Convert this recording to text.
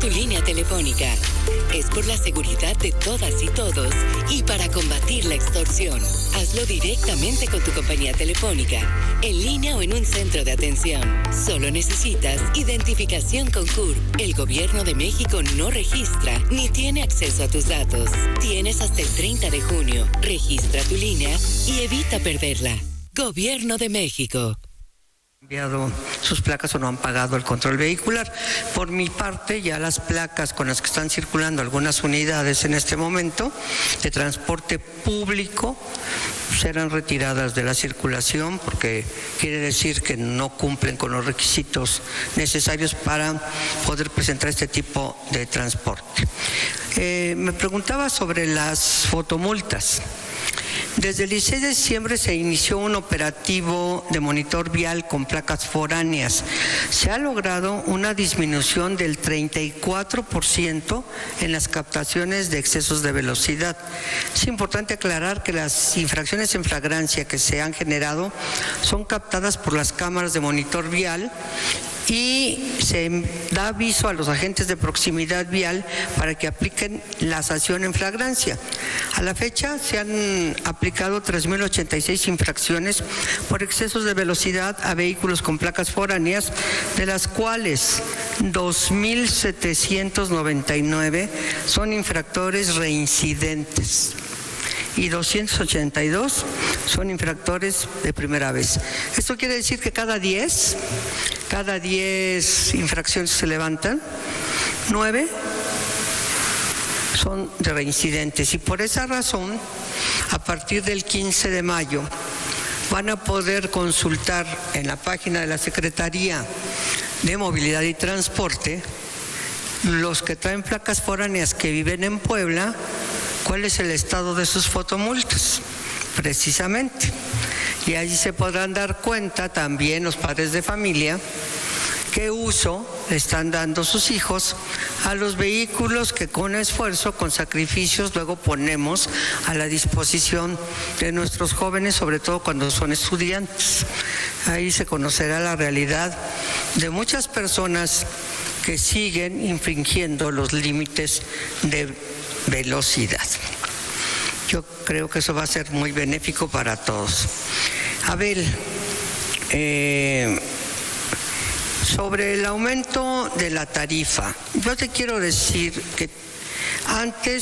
tu línea telefónica. Es por la seguridad de todas y todos y para combatir la extorsión. Hazlo directamente con tu compañía telefónica, en línea o en un centro de atención. Solo necesitas identificación con CURP. El Gobierno de México no registra ni tiene acceso a tus datos. Tienes hasta el 30 de junio. Registra tu línea y evita perderla. Gobierno de México. Enviado sus placas o no han pagado el control vehicular. Por mi parte, ya las placas con las que están circulando algunas unidades en este momento de transporte público serán retiradas de la circulación porque quiere decir que no cumplen con los requisitos necesarios para poder presentar este tipo de transporte. Me preguntaba sobre las fotomultas. Desde el 16 de diciembre se inició un operativo de monitor vial con placas foráneas. Se ha logrado una disminución del 34% en las captaciones de excesos de velocidad. Es importante aclarar que las infracciones en flagrancia que se han generado son captadas por las cámaras de monitor vial y se da aviso a los agentes de proximidad vial para que apliquen la sanción en flagrancia. A la fecha se han aplicado 3.086 infracciones por excesos de velocidad a vehículos con placas foráneas, de las cuales 2.799 son infractores reincidentes y 282 son infractores de primera vez. Esto quiere decir que cada 10 infracciones se levantan, 9 son de reincidentes, y por esa razón, a partir del 15 de mayo, van a poder consultar en la página de la Secretaría de Movilidad y Transporte, los que traen placas foráneas que viven en Puebla, cuál es el estado de sus fotomultas, precisamente. Y allí se podrán dar cuenta también los padres de familia qué uso le están dando sus hijos a los vehículos que con esfuerzo, con sacrificios, luego ponemos a la disposición de nuestros jóvenes, sobre todo cuando son estudiantes. Ahí se conocerá la realidad de muchas personas que siguen infringiendo los límites de velocidad. Yo creo que eso va a ser muy benéfico para todos. Abel, sobre el aumento de la tarifa, yo te quiero decir que antes